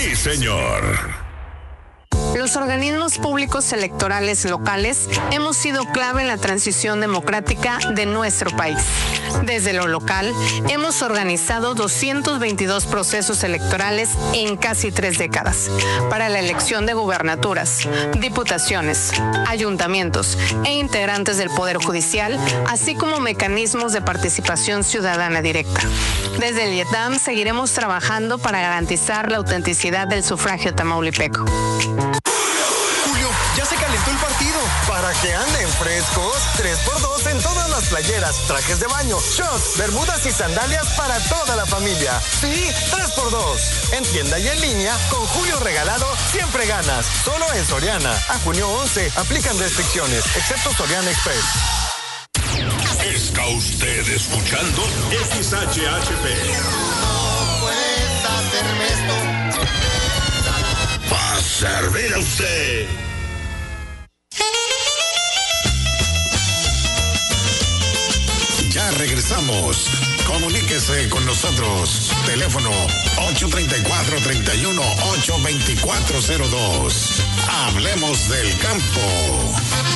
Sí, señor. Los organismos públicos electorales locales hemos sido clave en la transición democrática de nuestro país. Desde lo local, hemos organizado 222 procesos electorales en casi 3 décadas para la elección de gubernaturas, diputaciones, ayuntamientos e integrantes del Poder Judicial, así como mecanismos de participación ciudadana directa. Desde el IETAM seguiremos trabajando para garantizar la autenticidad del sufragio tamaulipeco. Ya se calentó el partido. Para que anden frescos, 3x2 en todas las playeras, trajes de baño, shorts, bermudas y sandalias para toda la familia. Sí, 3x2. En tienda y en línea, con Julio regalado, siempre ganas. Solo en Soriana. A junio 11, aplican restricciones, excepto Soriana Express. Está usted escuchando XHHP. No puedes hacerme esto. Va a servir a usted. Ya regresamos. Comuníquese con nosotros. Teléfono 834-31-82402. Hablemos del campo.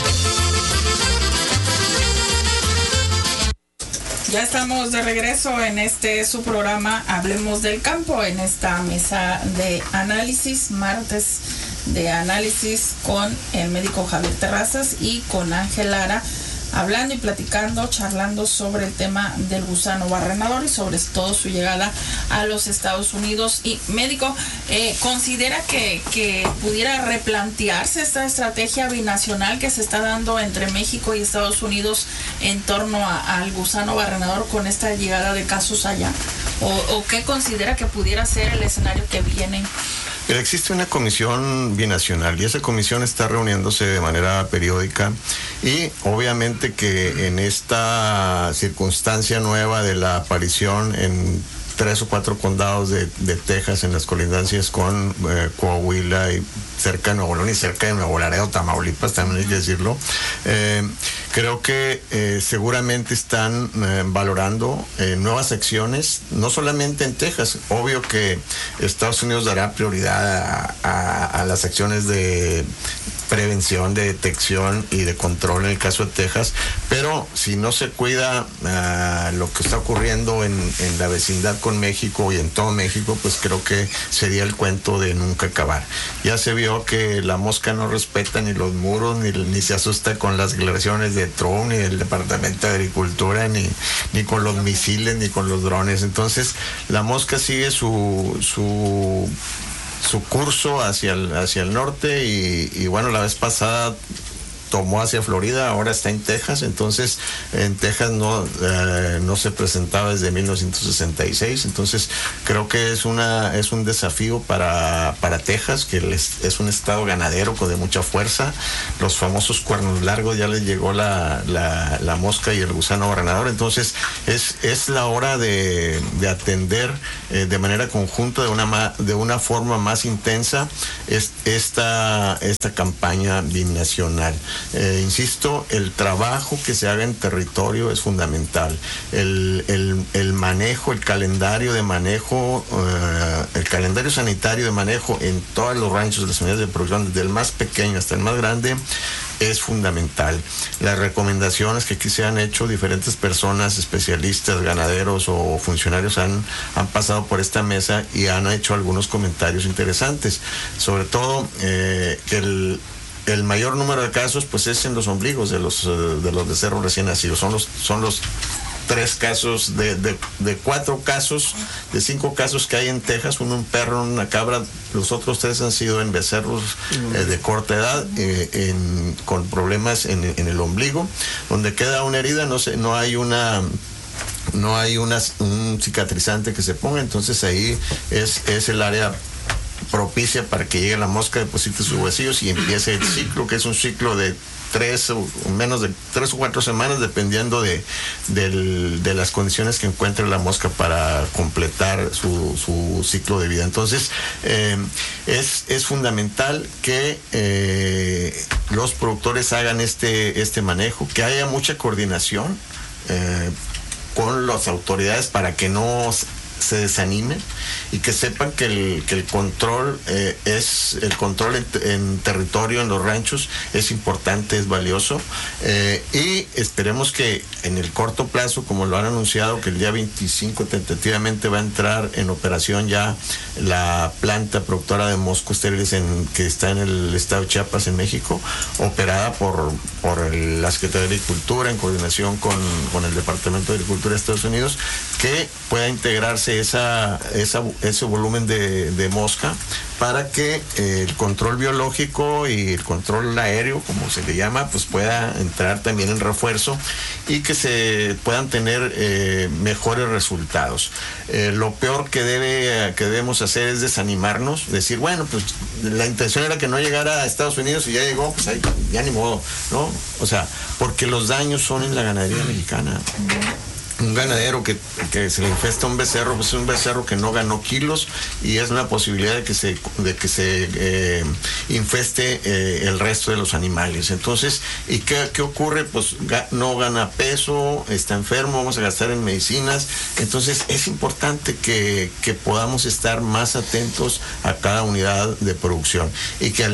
Ya estamos de regreso en su programa Hablemos del Campo, en esta mesa de análisis, martes de análisis con el médico Javier Terrazas y con Ángel Lara, hablando y platicando, charlando sobre el tema del gusano barrenador y sobre todo su llegada a los Estados Unidos. Y médico, ¿considera que pudiera replantearse esta estrategia binacional que se está dando entre México y Estados Unidos en torno al gusano barrenador con esta llegada de casos allá? ¿O qué considera que pudiera ser el escenario que viene? Existe una comisión binacional y esa comisión está reuniéndose de manera periódica y obviamente que en esta circunstancia nueva de la aparición en 3 o 4 condados de Texas, en las colindancias con Coahuila y cerca de Nuevo León y cerca de Nuevo Laredo, Tamaulipas, también hay que decirlo. Creo que seguramente están valorando nuevas acciones, no solamente en Texas. Obvio que Estados Unidos dará prioridad a las acciones de prevención, de detección y de control en el caso de Texas, pero si no se cuida lo que está ocurriendo en la vecindad con México y en todo México, pues creo que sería el cuento de nunca acabar. Ya se vio que la mosca no respeta ni los muros, ni se asusta con las declaraciones de Trump, ni del Departamento de Agricultura, ni con los misiles, ni con los drones. Entonces, la mosca sigue su curso hacia el norte y bueno, la vez pasada tomó hacia Florida, ahora está en Texas. Entonces en Texas no se presentaba desde 1966, entonces creo que es un desafío para Texas, que es un estado ganadero de mucha fuerza. Los famosos cuernos largos, ya les llegó la mosca y el gusano barrenador. Entonces es la hora de atender de manera conjunta, de una forma más intensa esta campaña binacional. Insisto, el trabajo que se haga en territorio es fundamental. El manejo, el calendario de manejo, el calendario sanitario de manejo en todos los ranchos de las unidades de producción, desde el más pequeño hasta el más grande, es fundamental. Las recomendaciones que aquí se han hecho, diferentes personas, especialistas, ganaderos o funcionarios han pasado por esta mesa y han hecho algunos comentarios interesantes. Sobre todo que el mayor número de casos pues es en los ombligos de los becerros recién nacidos. Son los 3 casos de 4 casos, de 5 casos que hay en Texas, uno un perro, una cabra. Los otros 3 han sido en becerros de corta edad, con problemas en el ombligo, donde queda una herida, no hay un cicatrizante que se ponga. Entonces ahí es el área propicia para que llegue la mosca, deposite sus huesillos y empiece el ciclo, que es un ciclo de 3 o menos de 3 o 4 semanas, dependiendo de las condiciones que encuentre la mosca para completar su ciclo de vida. Entonces es fundamental que los productores hagan este manejo, que haya mucha coordinación con las autoridades para que no se desanimen y que sepan que el control en territorio, en los ranchos, es importante, es valioso, y esperemos que en el corto plazo, como lo han anunciado, que el día 25 tentativamente va a entrar en operación ya la planta productora de moscos estériles que está en el estado de Chiapas, en México, operada por la Secretaría de Agricultura en coordinación con el Departamento de Agricultura de Estados Unidos, que pueda integrarse ese volumen de mosca para que el control biológico y el control aéreo, como se le llama, pues pueda entrar también en refuerzo y que se puedan tener mejores resultados. Lo peor que debemos hacer es desanimarnos, decir, bueno, pues la intención era que no llegara a Estados Unidos y ya llegó, pues ahí, ya ni modo, ¿no? O sea, porque los daños son en la ganadería mexicana. Un ganadero que se le infesta un becerro, pues es un becerro que no ganó kilos y es una posibilidad de que se infeste el resto de los animales. Entonces, ¿y qué ocurre? Pues no gana peso, está enfermo, vamos a gastar en medicinas. Entonces, es importante que podamos estar más atentos a cada unidad de producción y que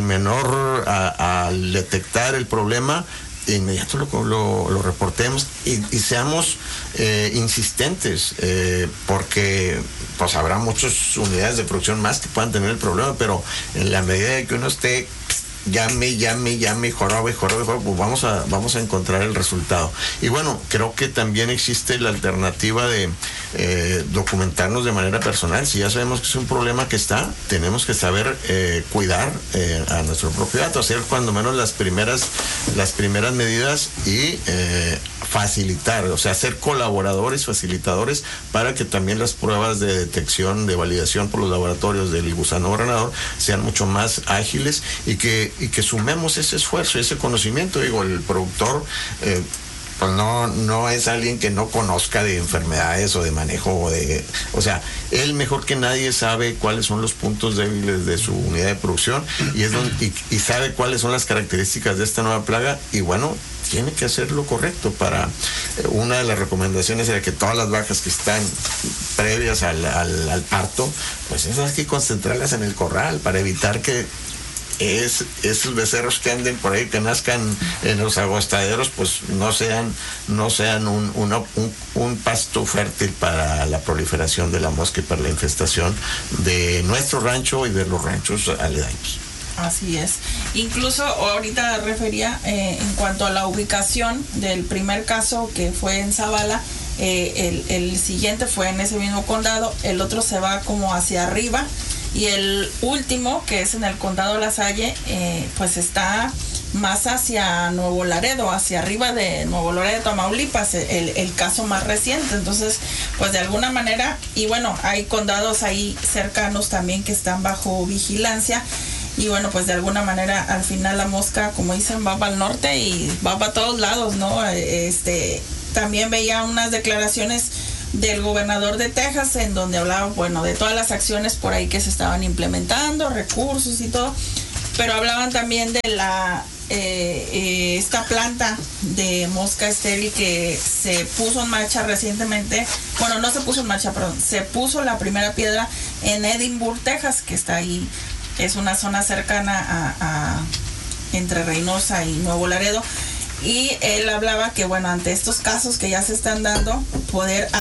al detectar el problema, de inmediato lo reportemos y seamos insistentes, porque pues habrá muchas unidades de producción más que puedan tener el problema, pero en la medida de que uno esté llame, jorobe, pues vamos a encontrar el resultado. Y bueno, creo que también existe la alternativa de documentarnos de manera personal. Si ya sabemos que es un problema que está, tenemos que saber cuidar a nuestro propio gato, hacer cuando menos las primeras medidas y facilitar, o sea, ser colaboradores, facilitadores, para que también las pruebas de detección, de validación por los laboratorios del gusano granador sean mucho más ágiles y que sumemos ese esfuerzo, ese conocimiento. Digo, el productor pues no es alguien que no conozca de enfermedades o de manejo o sea, él mejor que nadie sabe cuáles son los puntos débiles de su unidad de producción y sabe cuáles son las características de esta nueva plaga, y bueno, tiene que hacer lo correcto. Para una de las recomendaciones era que todas las vacas que están previas al parto, pues esas hay que concentrarlas en el corral para evitar que esos becerros que anden por ahí, que nazcan en los agostaderos, pues no sean un pasto fértil para la proliferación de la mosca y para la infestación de nuestro rancho y de los ranchos aledaños. Así es. Incluso ahorita refería en cuanto a la ubicación del primer caso, que fue en Zavala. El siguiente fue en ese mismo condado, el otro se va como hacia arriba, y el último, que es en el condado La Salle, pues está más hacia Nuevo Laredo, hacia arriba de Nuevo Laredo, Tamaulipas, el caso más reciente. Entonces, pues de alguna manera, y bueno, hay condados ahí cercanos también que están bajo vigilancia, y bueno, pues de alguna manera al final la mosca, como dicen, va para el norte y va para todos lados, ¿no? También veía unas declaraciones del gobernador de Texas en donde hablaba, bueno, de todas las acciones por ahí que se estaban implementando, recursos y todo, pero hablaban también de esta planta de mosca estéril que se puso en marcha recientemente. Bueno, no se puso en marcha, perdón, se puso la primera piedra en Edinburgh, Texas, que está ahí, es una zona cercana a entre Reynosa y Nuevo Laredo. Y él hablaba que, bueno, ante estos casos que ya se están dando, poder